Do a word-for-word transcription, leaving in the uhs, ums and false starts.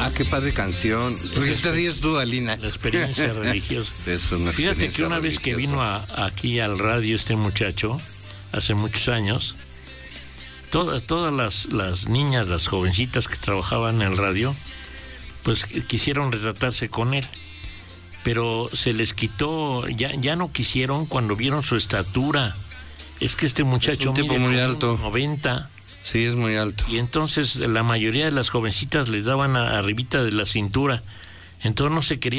Ah, qué padre canción. ¿Por qué te ríes tú, Alina? La experiencia religiosa. Es una Fíjate que una experiencia vez que religiosa. vino a, aquí al radio este muchacho, hace muchos años, todas, todas las, las niñas, las jovencitas que trabajaban en el radio, pues quisieron retratarse con él. Pero se les quitó, ya, ya no quisieron cuando vieron su estatura. Es que este muchacho Es un tipo mide muy como alto. noventa. Sí, es muy alto. Y entonces la mayoría de las jovencitas les daban a- arribita de la cintura. Entonces no se quería